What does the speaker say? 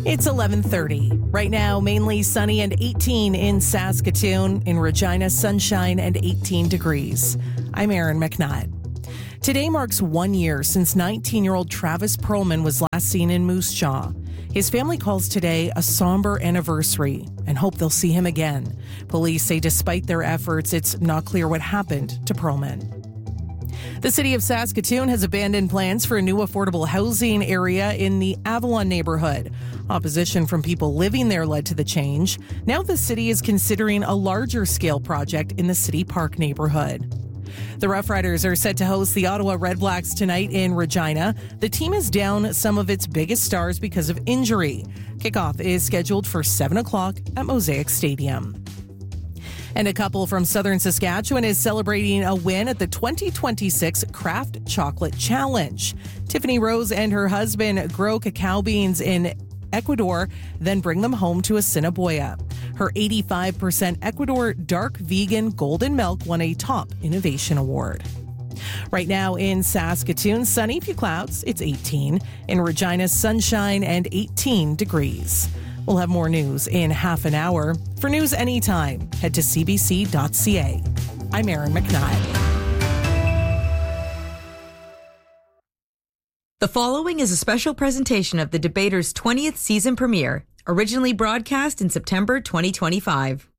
It's 11:30. Right now, mainly sunny and 18 in Saskatoon. In Regina, sunshine and 18 degrees. I'm Erin McNutt. Today marks 1 year since 19-year-old Travis Perlman was last seen in Moose Jaw. His family calls today a somber anniversary and hope they'll see him again. Police say despite their efforts, it's not clear what happened to Perlman. The city of Saskatoon has abandoned plans for a new affordable housing area in the Avalon neighborhood. Opposition from people living there led to the change. Now the city is considering a larger scale project in the City Park neighborhood. The Rough Riders are set to host the Ottawa Redblacks tonight in Regina. The team is down some of its biggest stars because of injury. Kickoff is scheduled for 7 o'clock at Mosaic Stadium. And a couple from southern Saskatchewan is celebrating a win at the 2026 Craft Chocolate Challenge. Tiffany Rose and her husband grow cacao beans in Ecuador, then bring them home to Assiniboia. Her 85% Ecuador dark vegan golden milk won a top innovation award. Right now in Saskatoon, sunny, few clouds, it's 18. In Regina, sunshine and 18 degrees. We'll have more news in half an hour. For news anytime, head to cbc.ca. I'm Erin McNutt. The following is a special presentation of The Debater's 20th season premiere, originally broadcast in September 2025.